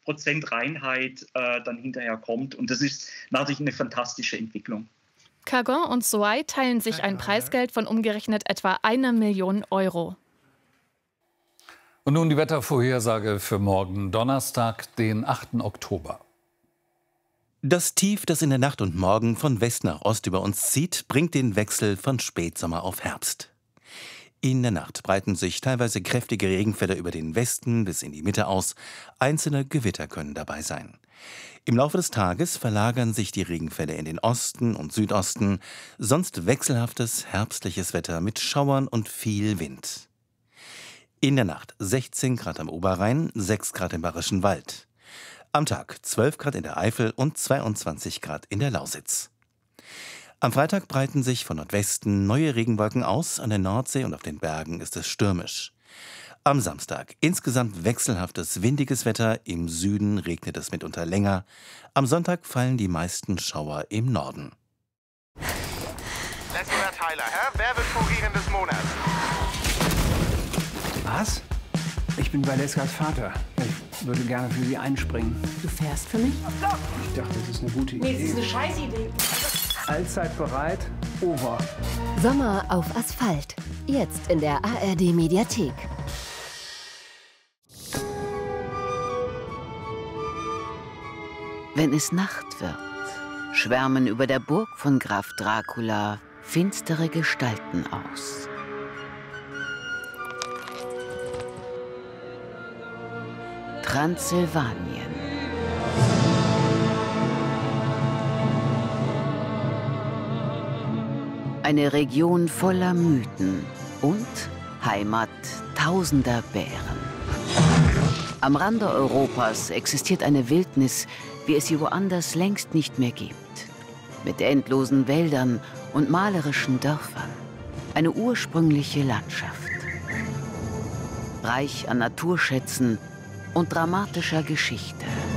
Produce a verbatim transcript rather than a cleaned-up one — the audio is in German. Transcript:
Prozent Reinheit äh, dann hinterher kommt. Und das ist natürlich eine fantastische Entwicklung. Cargon und Souai teilen sich ein Preisgeld von umgerechnet etwa einer Million Euro. Und nun die Wettervorhersage für morgen Donnerstag, den achten Oktober. Das Tief, das in der Nacht und Morgen von West nach Ost über uns zieht, bringt den Wechsel von Spätsommer auf Herbst. In der Nacht breiten sich teilweise kräftige Regenfälle über den Westen bis in die Mitte aus. Einzelne Gewitter können dabei sein. Im Laufe des Tages verlagern sich die Regenfälle in den Osten und Südosten, sonst wechselhaftes herbstliches Wetter mit Schauern und viel Wind. In der Nacht sechzehn Grad am Oberrhein, sechs Grad im Bayerischen Wald. Am Tag zwölf Grad in der Eifel und zweiundzwanzig Grad in der Lausitz. Am Freitag breiten sich von Nordwesten neue Regenwolken aus, an der Nordsee und auf den Bergen ist es stürmisch. Am Samstag insgesamt wechselhaftes, windiges Wetter, im Süden regnet es mitunter länger. Am Sonntag fallen die meisten Schauer im Norden. Lesnar Tyler, Herr, wer wird Kuririn des Monats? Was? Ich bin Valeskas Vater. Ich würde gerne für Sie einspringen. Du fährst für mich? Ich dachte, das ist eine gute Idee. Nee, das ist eine Scheißidee. Allzeit bereit, over. Sommer auf Asphalt. Jetzt in der A R D-Mediathek. Wenn es Nacht wird, schwärmen über der Burg von Graf Dracula finstere Gestalten aus. Transsilvanien. Eine Region voller Mythen und Heimat tausender Bären. Am Rande Europas existiert eine Wildnis, wie es sie woanders längst nicht mehr gibt. Mit endlosen Wäldern und malerischen Dörfern. Eine ursprüngliche Landschaft. Reich an Naturschätzen und dramatischer Geschichte.